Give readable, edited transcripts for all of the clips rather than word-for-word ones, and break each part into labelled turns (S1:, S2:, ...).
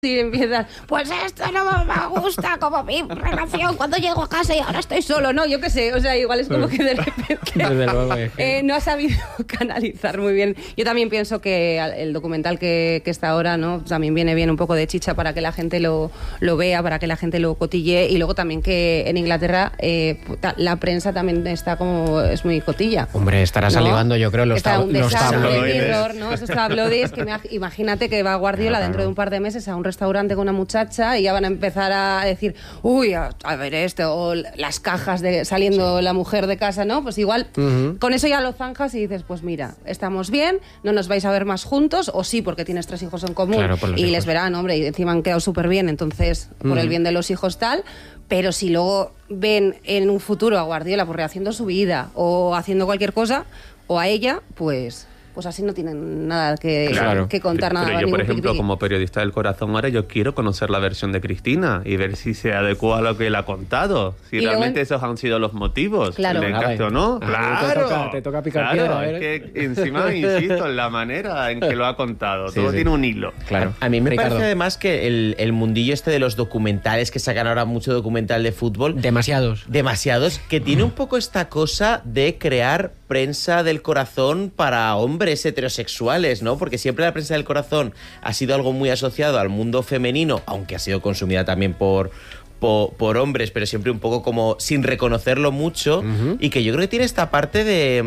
S1: Y empiezas, pues esto no me gusta como mi relación cuando llego a casa y ahora estoy solo, ¿no? Yo qué sé, o sea, igual es como que de repente
S2: desde luego,
S1: no has sabido canalizar muy bien. Yo también pienso que el documental que está ahora, ¿no? También viene bien un poco de chicha para que la gente lo vea, para que la gente lo cotille, y luego también que en Inglaterra la prensa también está como, es muy cotilla.
S2: Hombre, estará salivando, yo creo, los tabloides.
S1: ¿No? Esos tabloides que imagínate que va Guardiola dentro de un par de meses a un restaurante con una muchacha y ya van a empezar a decir, uy, a ver esto, o las cajas saliendo la mujer de casa, ¿no? Pues igual con eso ya lo zanjas y dices, pues mira, estamos bien, no nos vais a ver más juntos, o sí, porque tienes 3 hijos en común,
S2: claro,
S1: y les verán, hombre, y encima han quedado súper bien, entonces, por el bien de los hijos tal, pero si luego ven en un futuro a Guardiola pues rehaciendo su vida o haciendo cualquier cosa, o a ella, pues así no tienen nada que contar, nada.
S3: Pero yo, por ejemplo, como periodista del corazón, ahora yo quiero conocer la versión de Cristina y ver si se adecua a lo que él ha contado, si y realmente esos han sido los motivos,
S1: claro.
S3: ¿le encaja o no?
S2: Claro, te toca picar piedra.
S3: Es que encima, insisto, en la manera en que lo ha contado, todo tiene un hilo.
S4: Claro. A mí me parece además que el mundillo este de los documentales, que sacan ahora mucho documental de fútbol,
S2: demasiados,
S4: que tiene un poco esta cosa de crear prensa del corazón para hombres heterosexuales, ¿no? Porque siempre la prensa del corazón ha sido algo muy asociado al mundo femenino, aunque ha sido consumida también por hombres, pero siempre un poco como sin reconocerlo mucho, y que yo creo que tiene esta parte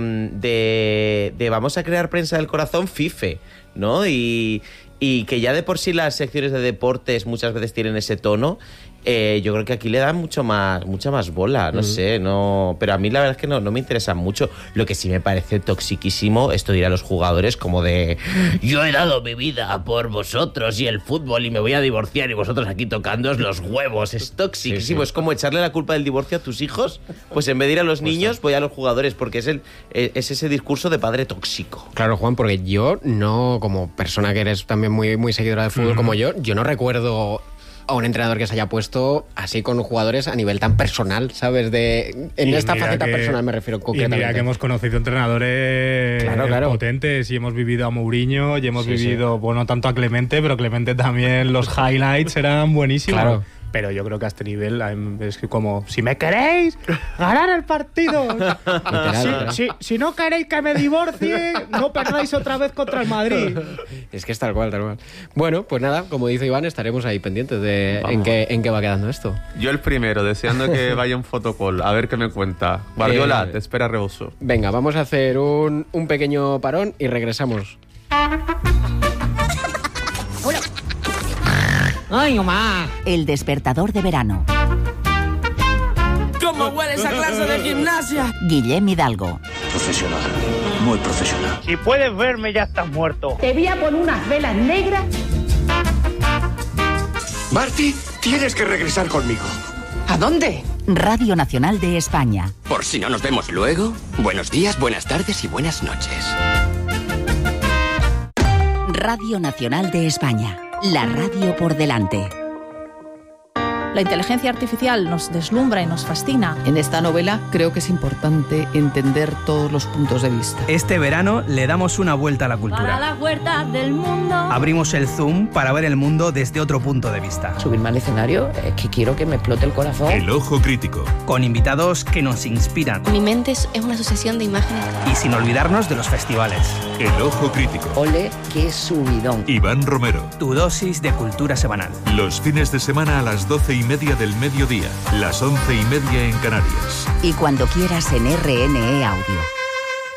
S4: de vamos a crear prensa del corazón fife, ¿no? Y que ya de por sí las secciones de deportes muchas veces tienen ese tono. Yo creo que aquí le dan mucha más bola, no sé, pero a mí la verdad es que no me interesa mucho. Lo que sí me parece toxiquísimo, esto dirán los jugadores, como de yo he dado mi vida por vosotros y el fútbol y me voy a divorciar y vosotros aquí tocándoos los huevos. Es toxiquísimo, es como echarle la culpa del divorcio a tus hijos, pues en vez de ir a los niños voy a los jugadores, porque es ese discurso de padre tóxico.
S2: Claro, Juan, porque yo no, como persona que eres también muy, muy seguidora del fútbol como yo no recuerdo a un entrenador que se haya puesto así con jugadores a nivel tan personal, ¿sabes? En esta faceta personal me refiero concretamente.
S5: Y mira que hemos conocido entrenadores potentes, y hemos vivido a Mourinho, y hemos vivido, bueno, tanto a Clemente, pero Clemente también, los highlights eran buenísimos.
S2: Claro.
S5: Pero yo creo que a este nivel es como, si me queréis ganar el partido, si no queréis que me divorcie, no perdáis otra vez contra el Madrid.
S2: Es que es tal cual. Bueno, pues nada, como dice Iván, estaremos ahí pendientes de en qué va quedando esto.
S3: Yo el primero, deseando que vaya un fotocall, a ver qué me cuenta. Guardiola, te espera rebozo.
S2: Venga, vamos a hacer un pequeño parón y regresamos.
S6: ¡Ay, mamá!
S7: El despertador de verano.
S6: ¿Cómo huele esa clase de gimnasia?
S7: Guillem Hidalgo.
S8: Profesional, muy profesional.
S9: Si puedes verme, ya estás muerto.
S10: Te voy a poner unas velas negras.
S8: Marty, tienes que regresar conmigo.
S6: ¿A dónde?
S7: Radio Nacional de España.
S11: Por si no nos vemos luego, buenos días, buenas tardes y buenas noches.
S7: Radio Nacional de España. La radio por delante.
S12: La inteligencia artificial nos deslumbra y nos fascina.
S13: En esta novela creo que es importante entender todos los puntos de vista.
S14: Este verano le damos una vuelta a la cultura.
S15: Para las huertas del mundo.
S14: Abrimos el Zoom para ver el mundo desde otro punto de vista.
S13: Subirme al escenario es que quiero que me explote el corazón.
S16: El Ojo Crítico.
S14: Con invitados que nos inspiran.
S17: Mi mente es una sucesión de imágenes.
S14: Y sin olvidarnos de los festivales.
S16: El Ojo Crítico.
S13: Ole, qué subidón.
S16: Iván Romero.
S14: Tu dosis de cultura semanal.
S16: Los fines de semana a las 12:30 del mediodía, las 11:30 en Canarias.
S7: Y cuando quieras en RNE Audio.